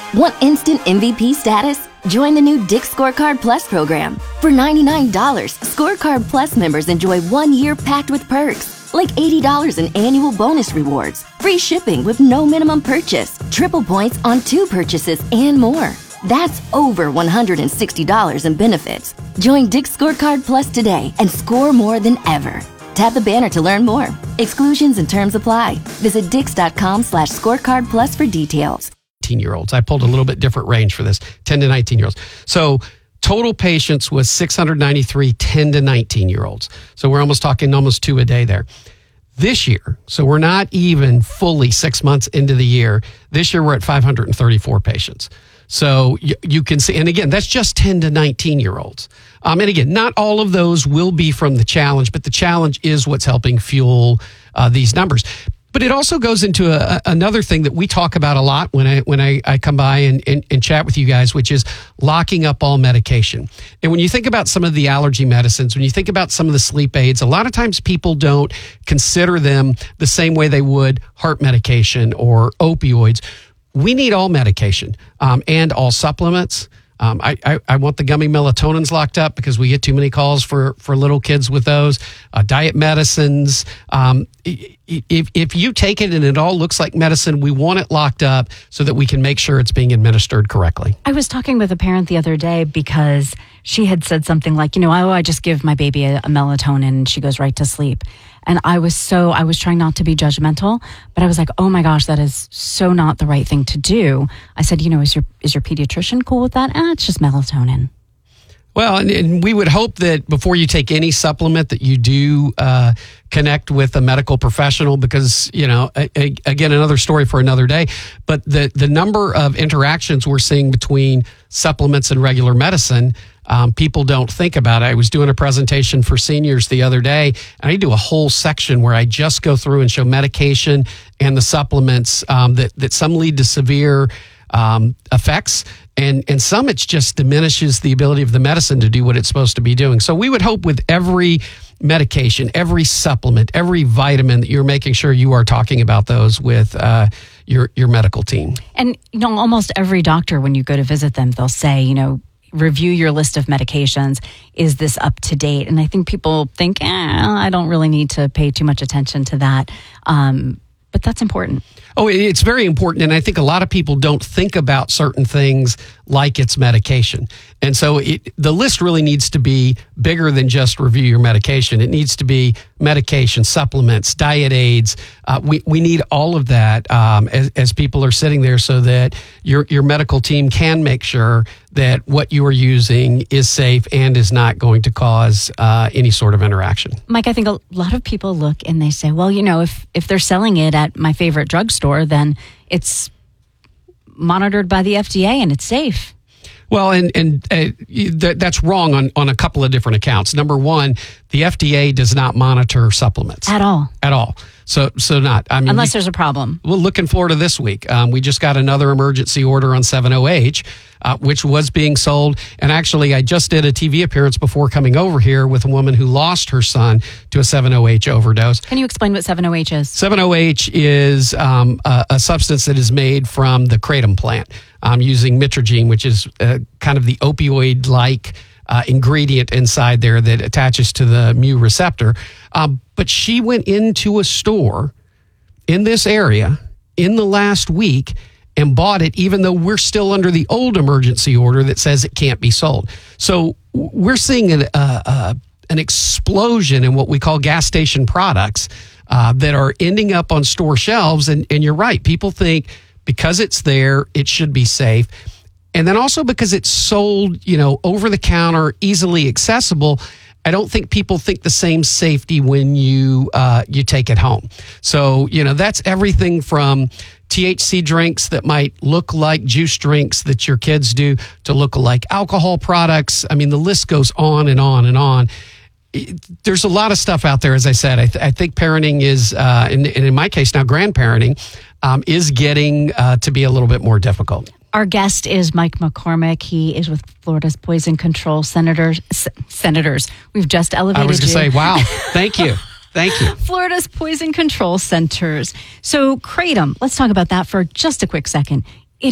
Want instant MVP status? Join the new Dick's Scorecard Plus program. For $99, Scorecard Plus members enjoy 1 year packed with perks, like $80 in annual bonus rewards, free shipping with no minimum purchase, triple points on 2 purchases, and more. That's over $160 in benefits. Join Dick's Scorecard Plus today and score more than ever. Tap the banner to learn more. Exclusions and terms apply. Visit dix.com/scorecard plus for details. 18-year-olds. I pulled a little bit different range for this, 10 to 19-year-olds. So total patients was 693, 10 to 19-year-olds. So we're almost talking almost 2 a day there. This year, so we're not even fully 6 months into the year. This year, we're at 534 patients. So you can see, and again, that's just 10 to 19-year-olds. And again, not all of those will be from the challenge, but the challenge is what's helping fuel these numbers. But it also goes into another thing that we talk about a lot when I come by and chat with you guys, which is locking up all medication. And when you think about some of the allergy medicines, when you think about some of the sleep aids, a lot of times people don't consider them the same way they would heart medication or opioids. We need all medication and all supplements. I want the gummy melatonins locked up because we get too many calls for little kids with those. Diet medicines. If you take it and it all looks like medicine, we want it locked up so that we can make sure it's being administered correctly. I was talking with a parent the other day because she had said something like, I just give my baby a melatonin and she goes right to sleep. And I was trying not to be judgmental, but I was like, oh my gosh, that is so not the right thing to do. I said, is your pediatrician cool with that? It's just melatonin. Well, and we would hope that before you take any supplement that you do connect with a medical professional because, again, another story for another day. But the number of interactions we're seeing between supplements and regular medicine, people don't think about it. I was doing a presentation for seniors the other day, and I do a whole section where I just go through and show medication and the supplements that some lead to severe effects. And some, it just diminishes the ability of the medicine to do what it's supposed to be doing. So we would hope with every medication, every supplement, every vitamin that you're making sure you are talking about those with your medical team. And, almost every doctor, when you go to visit them, they'll say, review your list of medications. Is this up to date? And I think people think, I don't really need to pay too much attention to that. But that's important. Oh, it's very important. And I think a lot of people don't think about certain things like it's medication. And so the list really needs to be bigger than just review your medication. It needs to be medication, supplements, diet aids. We need all of that as people are sitting there so that your medical team can make sure that what you are using is safe and is not going to cause any sort of interaction. Mike, I think a lot of people look and they say, well, if they're selling it at my favorite drugstore, then it's monitored by the FDA and it's safe. Well, and that's wrong on a couple of different accounts. Number one, the FDA does not monitor supplements. At all. So not. I mean, unless there's a problem. Well, look in Florida this week. We just got another emergency order on 7-OH, which was being sold. And actually, I just did a TV appearance before coming over here with a woman who lost her son to a 7-OH overdose. Can you explain what 7-OH is? 7-OH is a substance that is made from the kratom plant using mitragine, which is kind of the opioid-like ingredient inside there that attaches to the mu receptor. But she went into a store in this area in the last week and bought it, even though we're still under the old emergency order that says it can't be sold. So we're seeing an explosion in what we call gas station products that are ending up on store shelves. And you're right. People think because it's there, it should be safe. And then also because it's sold, over the counter, easily accessible, I don't think people think the same safety when you take it home. So, that's everything from THC drinks that might look like juice drinks that your kids do to look like alcohol products. I mean, the list goes on and on and on. There's a lot of stuff out there, as I said. I think parenting is, and in my case now, grandparenting, is getting to be a little bit more difficult. Our guest is Mike McCormick. He is with Florida's Poison Control Senators. We've just elevated you. I was going to say, wow, thank you. Thank you. Florida's Poison Control Centers. So kratom, let's talk about that for just a quick second.